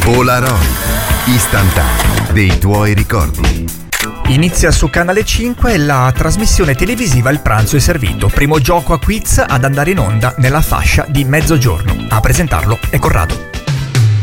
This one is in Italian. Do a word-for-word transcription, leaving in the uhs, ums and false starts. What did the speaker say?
Polaroid, istantaneo dei tuoi ricordi. Inizia su Canale cinque la trasmissione televisiva Il pranzo è servito, primo gioco a quiz ad andare in onda nella fascia di mezzogiorno. A presentarlo è Corrado.